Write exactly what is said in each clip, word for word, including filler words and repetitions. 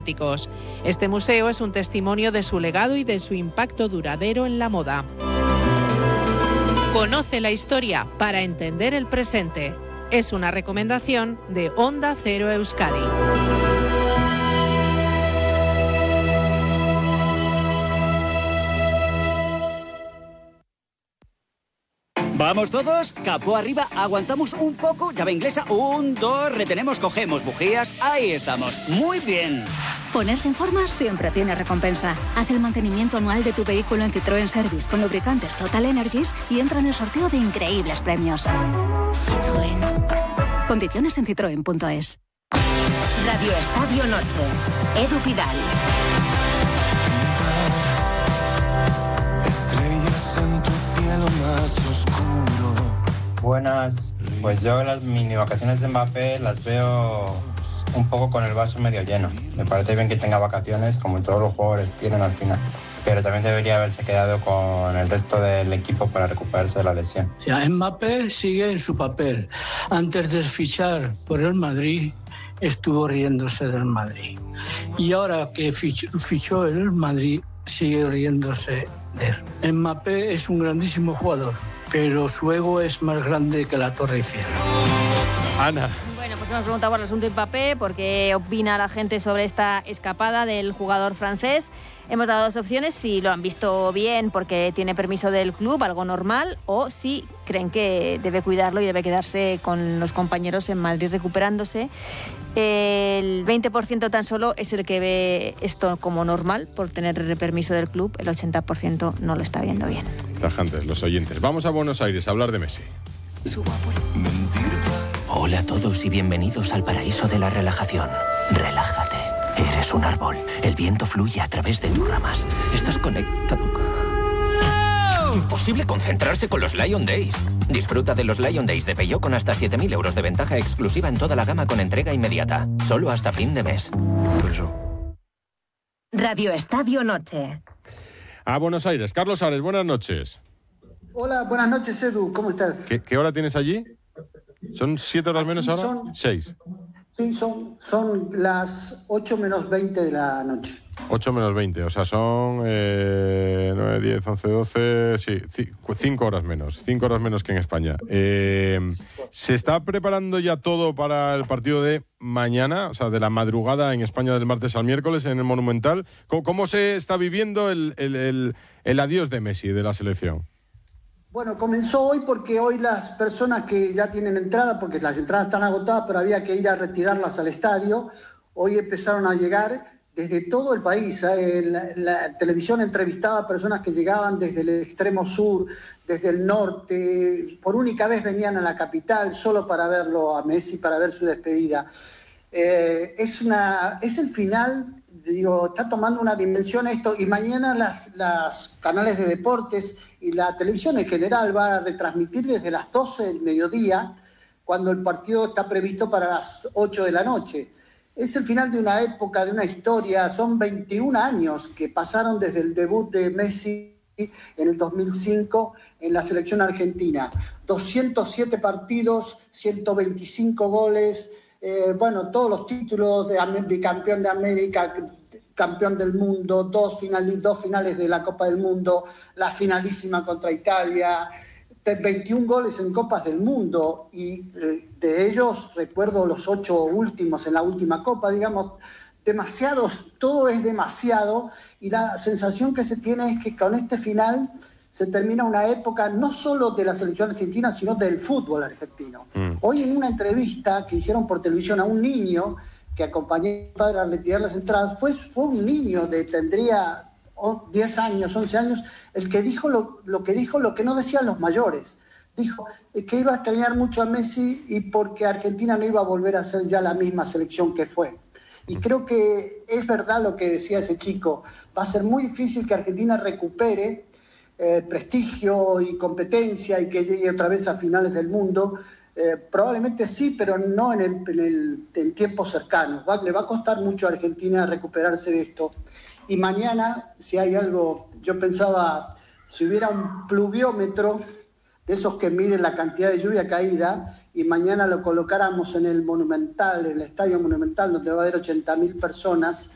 Este museo es un testimonio de su legado y de su impacto duradero en la moda. Conoce la historia para entender el presente. Es una recomendación de Onda Cero Euskadi. ¿Vamos todos? Capó arriba, aguantamos un poco, llave inglesa, un, dos, retenemos, cogemos bujías, ahí estamos, muy bien. Ponerse en forma siempre tiene recompensa. Haz el mantenimiento anual de tu vehículo en Citroën Service con lubricantes Total Energies y entra en el sorteo de increíbles premios. Citroën. Condiciones en citroen punto es. Radio Estadio Noche. Edu Pidal. Estrellas en tu cielo más oscuro. Buenas, pues yo las mini vacaciones de Mbappé las veo un poco con el vaso medio lleno. Me parece bien que tenga vacaciones como todos los jugadores tienen al final, pero también debería haberse quedado con el resto del equipo para recuperarse de la lesión. O sea, Mbappé sigue en su papel. Antes de fichar por el Madrid estuvo riéndose del Madrid y ahora que fichó, fichó el Madrid sigue riéndose de él. Mbappé es un grandísimo jugador, pero su ego es más grande que la Torre Eiffel. Ana. Bueno, pues hemos preguntado por el asunto de Mbappé, por qué opina la gente sobre esta escapada del jugador francés. Hemos dado dos opciones, si lo han visto bien porque tiene permiso del club, algo normal, o si creen que debe cuidarlo y debe quedarse con los compañeros en Madrid recuperándose. El veinte por ciento tan solo es el que ve esto como normal por tener permiso del club, el ochenta por ciento no lo está viendo bien. Tajantes, los oyentes. Vamos a Buenos Aires a hablar de Messi. Hola a todos y bienvenidos al paraíso de la relajación. Relájate. Eres un árbol. El viento fluye a través de tus ramas. Estás conectado. Imposible concentrarse con los Lion Days. Disfruta de los Lion Days de Peugeot con hasta siete mil euros de ventaja exclusiva en toda la gama con entrega inmediata. Solo hasta fin de mes. Radio Estadio Noche. A Buenos Aires. Carlos Ares, buenas noches. Hola, buenas noches, Edu. ¿Cómo estás? ¿Qué, qué hora tienes allí? ¿Son siete horas Aquí menos ahora? Son, Seis. Sí, son, son las ocho menos veinte de la noche. Ocho menos veinte, o sea, son eh, nueve, diez, once, doce, sí, cinco horas menos, cinco horas menos que en España. Eh, ¿Se está preparando ya todo para el partido de mañana, o sea, de la madrugada en España del martes al miércoles en el Monumental? ¿Cómo, cómo se está viviendo el, el, el, el adiós de Messi, de la selección? Bueno, comenzó hoy porque hoy las personas que ya tienen entrada, porque las entradas están agotadas, pero había que ir a retirarlas al estadio, hoy empezaron a llegar desde todo el país. ¿eh? La, la televisión entrevistaba a personas que llegaban desde el extremo sur, desde el norte, por única vez venían a la capital solo para verlo a Messi, para ver su despedida. Eh, es, una, es el final, digo, está tomando una dimensión esto, y mañana las, las canales de deportes y la televisión en general va a retransmitir desde las doce del mediodía, cuando el partido está previsto para las ocho de la noche. Es el final de una época, de una historia. Son veintiún años que pasaron desde el debut de Messi en el dos mil cinco en la selección argentina. doscientos siete partidos, ciento veinticinco goles, eh, bueno, todos los títulos de bicampeón de América, campeón del mundo, dos finales, dos finales de la Copa del Mundo, la finalísima contra Italia, veintiún goles en Copas del Mundo, y de ellos recuerdo los ocho últimos en la última Copa, digamos, demasiados, todo es demasiado, y la sensación que se tiene es que con este final se termina una época no solo de la selección argentina, sino del fútbol argentino. Mm. Hoy en una entrevista que hicieron por televisión a un niño que acompañó a mi padre a retirar las entradas, fue, fue un niño de, tendría diez años, once años, el que dijo lo, lo que dijo, lo que no decían los mayores. Dijo que iba a extrañar mucho a Messi y porque Argentina no iba a volver a ser ya la misma selección que fue. Y creo que es verdad lo que decía ese chico. Va a ser muy difícil que Argentina recupere eh, prestigio y competencia y que llegue otra vez a finales del mundo. Eh, probablemente sí, pero no en, el, en, el, en tiempos cercanos. Va, le va a costar mucho a Argentina recuperarse de esto. Y mañana, si hay algo, yo pensaba, si hubiera un pluviómetro de esos que miden la cantidad de lluvia caída, y mañana lo colocáramos en el Monumental, en el Estadio Monumental, donde va a haber ochenta mil personas,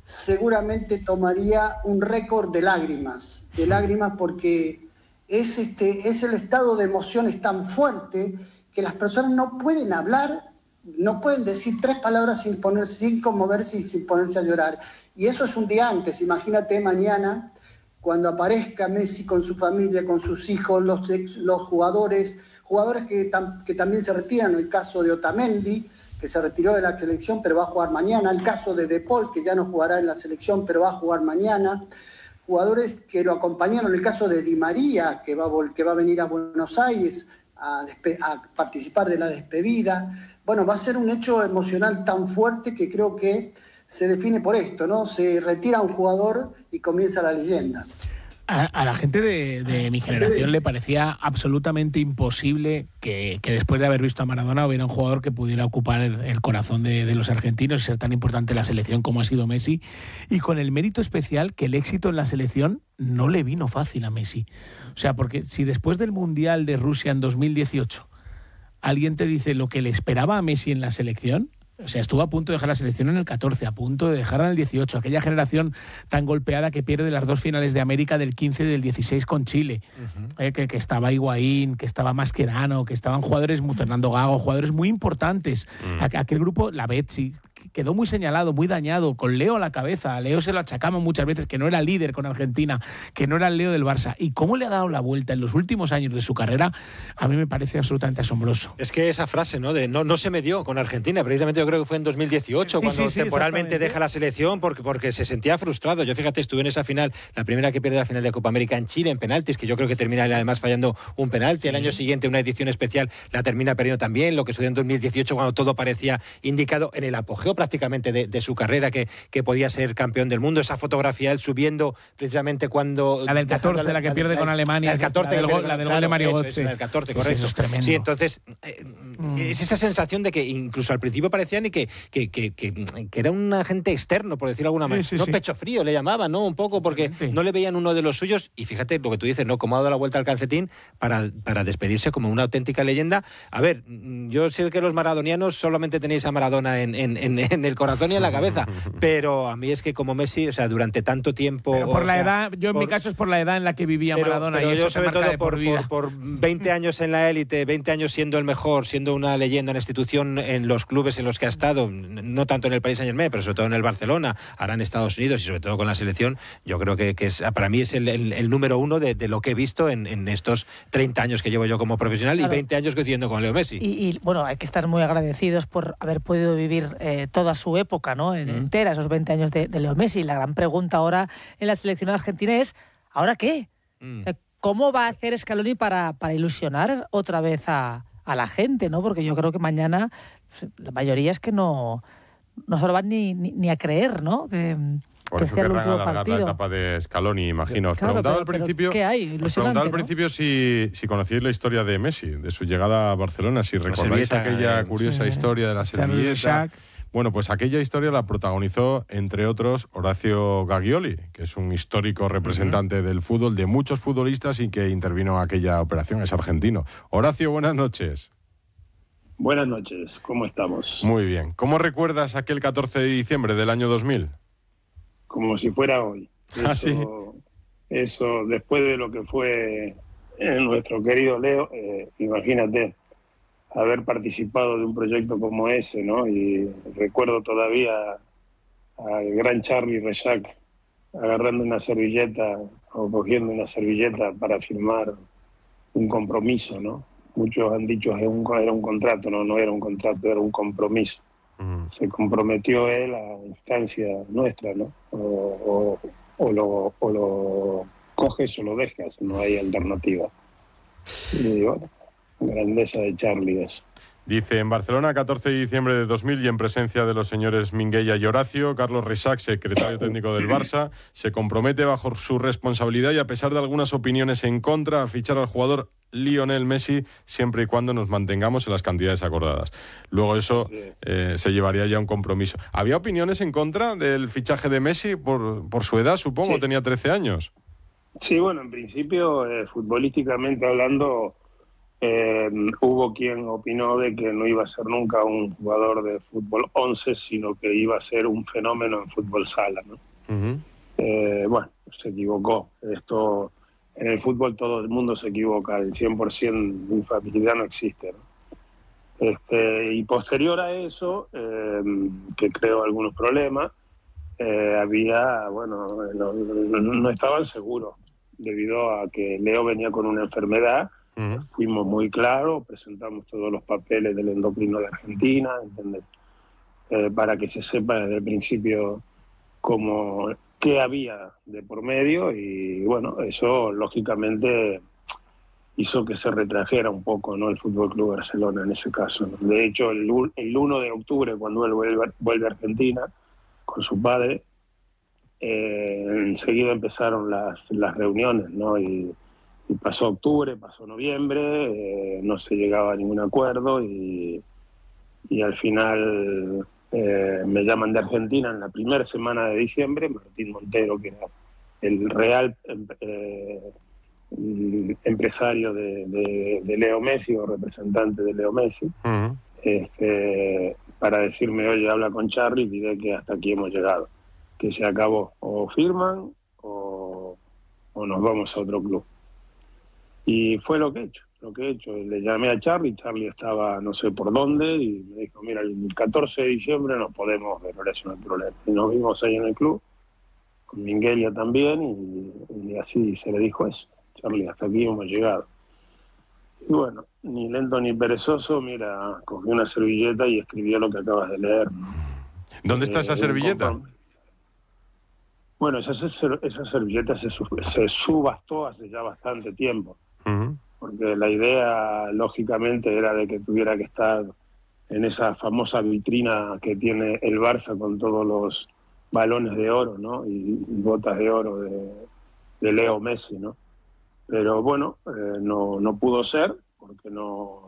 seguramente tomaría un récord de lágrimas, de lágrimas porque es, este, es el estado de emociones tan fuerte que las personas no pueden hablar, no pueden decir tres palabras sin, poner, sin conmoverse y sin ponerse a llorar. Y eso es un día antes, imagínate mañana, cuando aparezca Messi con su familia, con sus hijos, los, los jugadores, jugadores que, tam, que también se retiran, el caso de Otamendi, que se retiró de la selección pero va a jugar mañana, el caso de De Paul, que ya no jugará en la selección pero va a jugar mañana, jugadores que lo acompañaron, el caso de Di María, que va a, que va a venir a Buenos Aires a, a participar de la despedida. Bueno, va a ser un hecho emocional tan fuerte que creo que se define por esto, ¿no? Se retira un jugador y comienza la leyenda. A, a la gente de, de mi generación le parecía absolutamente imposible que, que después de haber visto a Maradona hubiera un jugador que pudiera ocupar el, el corazón de, de los argentinos y ser tan importante en la selección como ha sido Messi, y con el mérito especial que el éxito en la selección no le vino fácil a Messi. O sea, porque si después del Mundial de Rusia en dos mil dieciocho alguien te dice lo que le esperaba a Messi en la selección, o sea, estuvo a punto de dejar la selección en el catorce, a punto de dejarla en el dieciocho, aquella generación tan golpeada que pierde las dos finales de América del quince y del dieciséis con Chile, uh-huh. eh, que, que estaba Higuaín, que estaba Mascherano, que estaban jugadores, Fernando Gago, jugadores muy importantes. Uh-huh. Aquel grupo, la Betsy, quedó muy señalado, muy dañado, con Leo a la cabeza. A Leo se lo achacamos muchas veces, que no era líder con Argentina, que no era el Leo del Barça. Y cómo le ha dado la vuelta en los últimos años de su carrera, a mí me parece absolutamente asombroso. Es que esa frase, ¿no? De no, no se me dio con Argentina, precisamente yo creo que fue en dos mil dieciocho, sí, cuando sí, sí, temporalmente deja la selección porque, porque se sentía frustrado. Yo, fíjate, estuve en esa final, la primera que pierde la final de Copa América en Chile, en penaltis, que yo creo que termina además fallando un penalti. Sí. El año siguiente, una edición especial, la termina perdiendo también, lo que sucedió en dos mil dieciocho, cuando todo parecía indicado en el apogeo prácticamente de, de su carrera, que, que podía ser campeón del mundo. Esa fotografía, él subiendo precisamente cuando... La del catorce, la, la que la, pierde la, con Alemania. El catorce, la del gol, la del gol de Mario Götze. El catorce, sí, correcto. Sí, eso es tremendo. Sí, entonces, eh, mm. es esa sensación de que incluso al principio parecía ni que, que, que, que, que era un agente externo, por decirlo de alguna manera. Sí, sí, no, sí. Pecho frío le llamaban, ¿no? Un poco, porque sí. no le veían uno de los suyos. Y fíjate lo que tú dices, ¿no? Cómo ha dado la vuelta al calcetín para, para despedirse como una auténtica leyenda. A ver, yo sé que los maradonianos solamente tenéis a Maradona en, en, en, en el corazón y en la cabeza, pero a mí es que como Messi, o sea, durante tanto tiempo... Pero por la sea, edad, yo en por, mi caso es por la edad en la que vivía pero, Maradona, pero y eso yo sobre te marca todo de por, por vida. Por, por veinte años en la élite, veinte años siendo el mejor, siendo una leyenda en la institución, en los clubes en los que ha estado, no tanto en el Paris Saint-Germain, pero sobre todo en el Barcelona, ahora en Estados Unidos y sobre todo con la selección. Yo creo que, que es, para mí es el, el, el número uno de, de lo que he visto en, en estos treinta años que llevo yo como profesional, claro, y veinte años coincidiendo con Leo Messi. Y, y bueno, hay que estar muy agradecidos por haber podido vivir eh, toda su época, ¿no? Mm. entera, esos veinte años de, de Leo Messi. La gran pregunta ahora en la selección argentina es, ¿ahora qué? Mm. O sea, ¿cómo va a hacer Scaloni para, para ilusionar otra vez a, a la gente, ¿no? Porque yo creo que mañana la mayoría es que no, no se lo van ni, ni, ni a creer, ¿no? Que, Por que eso sea el querrán último alargar partido. la etapa de Scaloni, imagino. Os claro, preguntaba pero, al principio, ¿qué hay? os preguntaba al ¿no? principio si, si conocíais la historia de Messi, de su llegada a Barcelona, si recordáis aquella curiosa sí. historia de la servilleta. Bueno, pues aquella historia la protagonizó, entre otros, Horacio Gaglioli, que es un histórico representante uh-huh. del fútbol, de muchos futbolistas y que intervino en aquella operación, es argentino. Horacio, buenas noches. Buenas noches, ¿cómo estamos? Muy bien. ¿Cómo recuerdas aquel catorce de diciembre del año dos mil? Como si fuera hoy. Eso, ¿Ah, sí? Eso, después de lo que fue eh, nuestro querido Leo, eh, imagínate haber participado de un proyecto como ese, ¿no? Y recuerdo todavía al gran Charlie Rejac agarrando una servilleta o cogiendo una servilleta para firmar un compromiso, ¿no? Muchos han dicho que era un contrato, no, no era un contrato, era un compromiso. Uh-huh. Se comprometió él a instancia nuestra, ¿no? O, o, o, lo, o lo coges o lo dejas, no hay alternativa. Y bueno, grandeza de Charlie eso. Dice, en Barcelona, catorce de diciembre de dos mil, y en presencia de los señores Minguella y Horacio, Carlos Resac, secretario técnico del Barça, se compromete bajo su responsabilidad y a pesar de algunas opiniones en contra a fichar al jugador Lionel Messi siempre y cuando nos mantengamos en las cantidades acordadas. Luego eso eh, se llevaría ya a un compromiso. ¿Había opiniones en contra del fichaje de Messi por, por su edad, supongo? Sí. Tenía trece años. Sí, bueno, en principio, eh, futbolísticamente hablando, eh, hubo quien opinó de que no iba a ser nunca un jugador de fútbol once, sino que iba a ser un fenómeno en fútbol sala, ¿no? Uh-huh. Eh, bueno, se equivocó. Esto, en el fútbol todo el mundo se equivoca, el cien por ciento de infalibilidad no existe, ¿no? Este, y posterior a eso, eh, que creo algunos problemas, eh, había, bueno, no, no, no estaban seguros, debido a que Leo venía con una enfermedad. Uh-huh. Fuimos muy claros, presentamos todos los papeles del endocrino de Argentina, ¿entendés? Eh, para que se sepa desde el principio cómo, qué había de por medio, y bueno, eso lógicamente hizo que se retrajera un poco, ¿no?, el Fútbol Club Barcelona en ese caso, ¿no? De hecho, el, el uno de octubre, cuando él vuelve, vuelve a Argentina con su padre, eh, enseguida empezaron las, las reuniones, ¿no? Y, y pasó octubre, pasó noviembre, eh, no se llegaba a ningún acuerdo, y, y al final eh, me llaman de Argentina en la primera semana de diciembre, Martín Montero, que era el real eh, empresario de, de, de Leo Messi, o representante de Leo Messi, uh-huh. este, para decirme, oye, habla con Charly y diré que hasta aquí hemos llegado, que se acabó, o firman o, o nos vamos a otro club. Y fue lo que he hecho, lo que he hecho. Le llamé a Charly, Charly estaba no sé por dónde, y me dijo, mira, el catorce de diciembre nos podemos ver, ahora eso no hay problema. Y nos vimos ahí en el club, con Minguelia también, y, y así se le dijo eso. Charly, hasta aquí hemos llegado. Y bueno, ni lento ni perezoso, mira, cogí una servilleta y escribió lo que acabas de leer. ¿Dónde está eh, esa servilleta? Bueno, esa, esa servilleta se, se subastó hace ya bastante tiempo, uh-huh. porque la idea, lógicamente, era de que tuviera que estar en esa famosa vitrina que tiene el Barça con todos los balones de oro, ¿no?, y, y botas de oro de, de Leo Messi, ¿no? Pero bueno, eh, no, no pudo ser, porque no,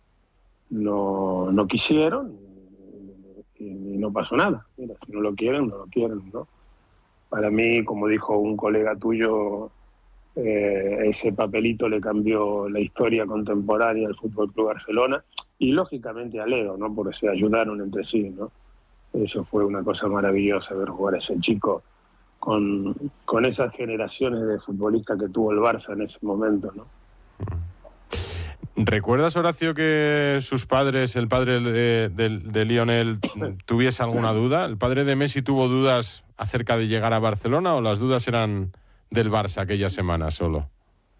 no, no quisieron, y, y, y no pasó nada. Mira, si no lo quieren, no lo quieren, ¿no? Para mí, como dijo un colega tuyo, eh, ese papelito le cambió la historia contemporánea al Fútbol Club Barcelona, y lógicamente a Leo, ¿no?, porque se ayudaron entre sí, ¿no? Eso fue una cosa maravillosa, ver jugar a ese chico con, con esas generaciones de futbolistas que tuvo el Barça en ese momento, ¿no? ¿Recuerdas, Horacio, que sus padres, el padre de, de, de Lionel, tuviese alguna duda? ¿El padre de Messi tuvo dudas acerca de llegar a Barcelona, o las dudas eran del Barça aquella semana solo?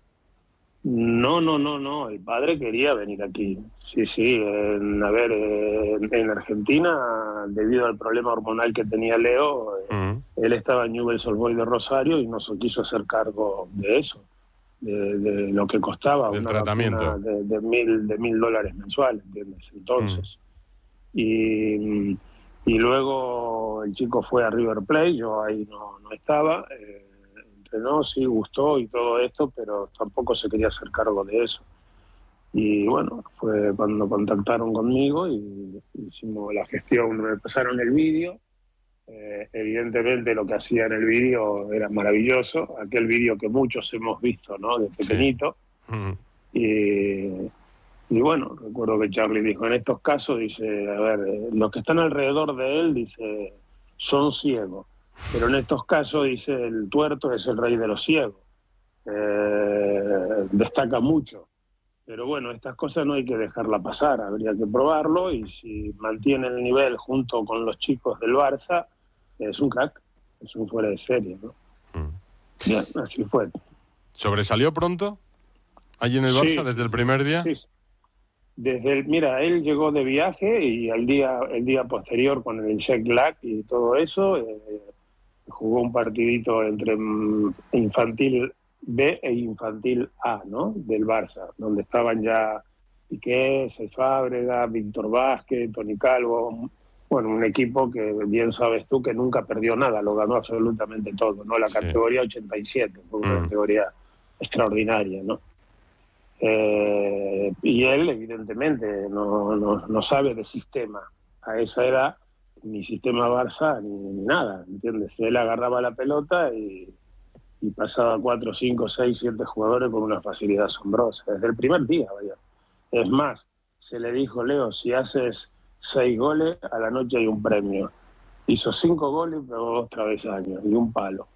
No, no, no, no. El padre quería venir aquí. Sí, sí. En, a ver, en, en Argentina, debido al problema hormonal que tenía Leo, uh-huh. él estaba en Newell's Old Boys de Rosario y no se quiso hacer cargo de eso, de, de lo que costaba del una tratamiento de, de mil de mil dólares mensuales, ¿entiendes? Entonces, uh-huh. y, y luego el chico fue a River Plate, yo ahí no, no estaba. Eh, entrenó, sí, gustó y todo esto, pero tampoco se quería hacer cargo de eso. Y bueno, fue cuando contactaron conmigo y hicimos la gestión, me pasaron el vídeo. Eh, evidentemente lo que hacía en el vídeo era maravilloso, aquel vídeo que muchos hemos visto, ¿no?, de pequeñito. Sí. Uh-huh. y, y bueno, recuerdo que Charly dijo, en estos casos, dice, a ver, eh, los que están alrededor de él, dice, son ciegos. Pero en estos casos, dice, el tuerto es el rey de los ciegos. Eh, destaca mucho. Pero bueno, estas cosas no hay que dejarla pasar, habría que probarlo, y si mantiene el nivel junto con los chicos del Barça, es un crack, es un fuera de serie, ¿no? Mm. Bien, así fue. ¿Sobresalió pronto allí en el Barça, sí, desde el primer día? Sí. Desde el, mira, él llegó de viaje y al día, el día posterior, con el jet lag y todo eso, eh, jugó un partidito entre infantil B e infantil A, ¿no?, del Barça, donde estaban ya Piqué, Cesc Fábregas, Víctor Vázquez, Toni Calvo, bueno, un equipo que bien sabes tú que nunca perdió nada, lo ganó absolutamente todo, ¿no? La categoría sí. ochenta y siete, fue una mm. categoría extraordinaria, ¿no? Eh, y él, evidentemente, no, no, no sabe de sistema. A esa edad, ni sistema Barça, ni, ni nada, ¿entiendes? Él agarraba la pelota y, y pasaba cuatro, cinco, seis, siete jugadores con una facilidad asombrosa, desde el primer día, vaya. Es más, se le dijo, Leo, si haces seis goles, a la noche hay un premio. Hizo cinco goles, pero dos travesaños y un palo.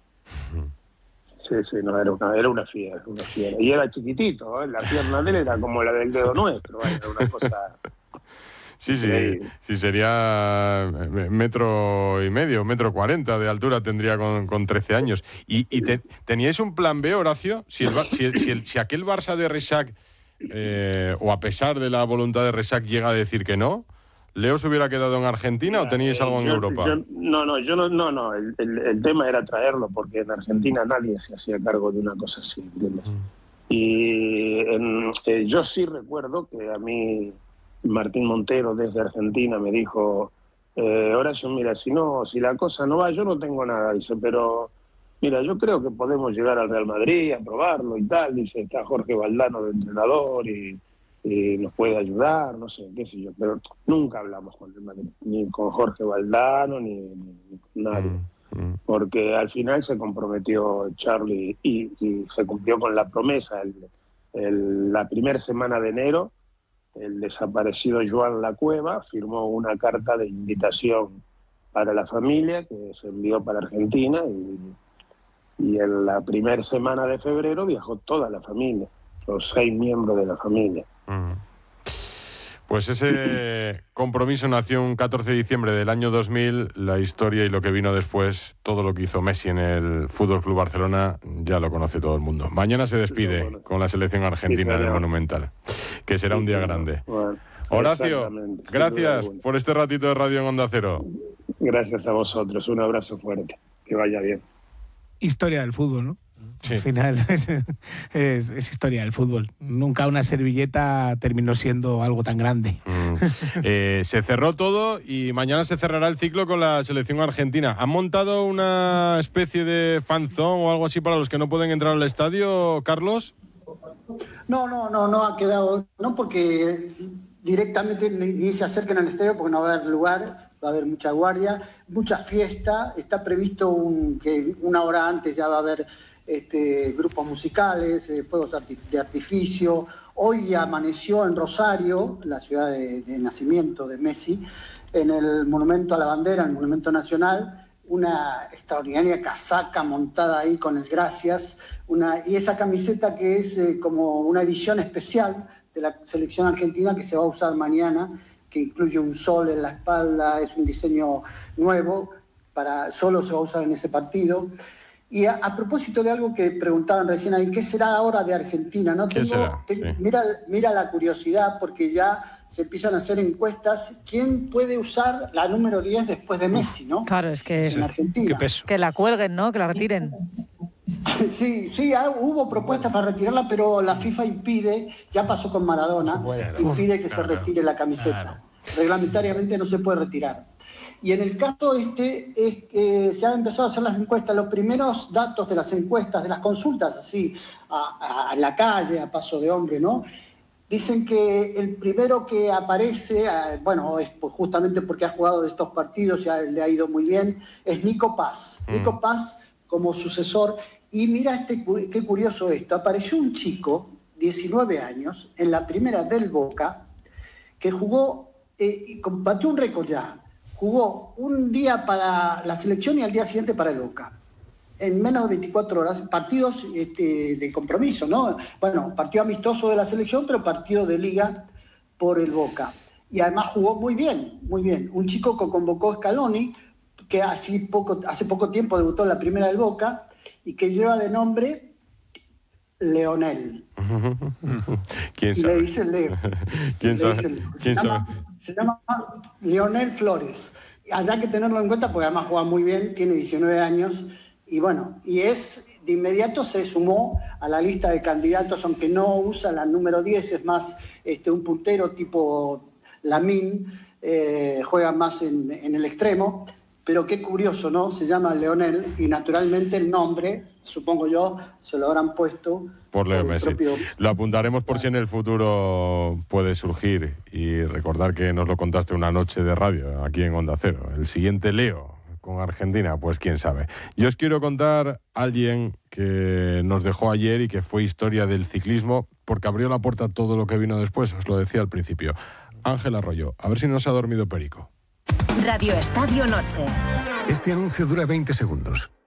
Sí, sí, no, era una, era una fiera, una fiera. Y era chiquitito, ¿eh? La pierna de él era como la del dedo nuestro, ¿eh? Era una cosa... Sí, sí, sí, sería metro y medio, metro cuarenta de altura tendría con, con trece años. ¿Y, y te, teníais un plan B, Horacio? Si, el, si, el, si, el, si aquel Barça de Rexach, eh, o a pesar de la voluntad de Rexach, llega a decir que no, ¿Leo se hubiera quedado en Argentina Mira, o teníais algo en yo, Europa? Yo, no, no, yo no, no, no. El, el, el tema era traerlo, porque en Argentina nadie se hacía cargo de una cosa así, ¿entiendes? Mm. Y en, eh, yo sí recuerdo que a mí Martín Montero desde Argentina me dijo, eh, Horacio, mira, si no, si la cosa no va, yo no tengo nada, dice, pero mira, yo creo que podemos llegar al Real Madrid a probarlo y tal, dice, está Jorge Valdano de entrenador y, y nos puede ayudar, no sé, qué sé yo, pero nunca hablamos con el Madrid, ni con Jorge Valdano, ni, ni, ni con nadie, mm, mm. porque al final se comprometió Charlie y, y se cumplió con la promesa, el, el, la primera semana de enero, el desaparecido Joan Lacueva firmó una carta de invitación para la familia que se envió para Argentina y, y en la primera semana de febrero viajó toda la familia, los seis miembros de la familia. Mm. Pues ese compromiso nació un catorce de diciembre del año dos mil, la historia y lo que vino después, todo lo que hizo Messi en el F C Barcelona, ya lo conoce todo el mundo. Mañana se despide sí, con la selección argentina sí, en el Monumental, que será sí, un día sí, grande. Bueno, Horacio, gracias sí, por este ratito de radio en Onda Cero. Gracias a vosotros, un abrazo fuerte, que vaya bien. Historia del fútbol, ¿no? Sí. Al final es, es, es historia del fútbol. Nunca una servilleta terminó siendo algo tan grande. Mm. Eh, se cerró todo y mañana se cerrará el ciclo con la selección argentina. ¿Han montado una especie de fanzone o algo así para los que no pueden entrar al estadio, Carlos? No, no, no, no ha quedado, no porque directamente ni se acerquen al estadio porque no va a haber lugar, va a haber mucha guardia, mucha fiesta. Está previsto un, que una hora antes ya va a haber Este, grupos musicales, eh, fuegos de artificio. Hoy amaneció en Rosario, la ciudad de, de nacimiento de Messi, en el Monumento a la Bandera, el Monumento Nacional, una extraordinaria casaca montada ahí con el Gracias, una, y esa camiseta que es eh, como una edición especial de la selección argentina que se va a usar mañana, que incluye un sol en la espalda, es un diseño nuevo, para, solo se va a usar en ese partido. Y a, a propósito de algo que preguntaban recién ahí, ¿qué será ahora de Argentina? ¿No? Tengo, te, sí. mira, mira la curiosidad, porque ya se empiezan a hacer encuestas. ¿Quién puede usar la número diez después de Messi, no? Claro, es que en Argentina. Que la cuelguen, ¿no? Que la retiren. Sí, sí, hubo propuestas para retirarla, pero la FIFA impide, ya pasó con Maradona, impide que se retire la camiseta. Reglamentariamente no se puede retirar. Y en el caso este, es que se han empezado a hacer las encuestas, los primeros datos de las encuestas, de las consultas, así, a, a la calle, a paso de hombre, ¿no? Dicen que el primero que aparece, bueno, es justamente porque ha jugado estos partidos, ya le ha ido muy bien, es Nico Paz. Mm. Nico Paz como sucesor. Y mira este, qué curioso esto, apareció un chico, diecinueve años, en la primera del Boca, que jugó, eh, y batió un récord ya. Jugó un día para la selección y al día siguiente para el Boca. En menos de veinticuatro horas, partidos este, de compromiso, ¿no? Bueno, partido amistoso de la selección, pero partido de liga por el Boca. Y además jugó muy bien, muy bien. Un chico que convocó Scaloni, que hace poco, hace poco tiempo debutó en la primera del Boca, y que lleva de nombre Leonel. ¿Quién y sabe? le dice Leo. ¿Quién sabe? Dice, ¿Quién se, llama, sabe? se llama Leonel Flores. Habrá que tenerlo en cuenta porque además juega muy bien, tiene diecinueve años y bueno, y es de inmediato se sumó a la lista de candidatos, aunque no usa la número diez, es más este, un puntero tipo Lamine, eh, juega más en, en el extremo, pero qué curioso, ¿no? Se llama Leonel y naturalmente el nombre, supongo yo, se lo habrán puesto por Leo Messi. Propio... Lo apuntaremos por si en el futuro puede surgir y recordar que nos lo contaste una noche de radio aquí en Onda Cero. El siguiente Leo, con Argentina, pues quién sabe. Yo os quiero contar a alguien que nos dejó ayer y que fue historia del ciclismo, porque abrió la puerta a todo lo que vino después, os lo decía al principio. Ángel Arroyo, a ver si no se ha dormido Perico. Radio Estadio Noche. Este anuncio dura veinte segundos.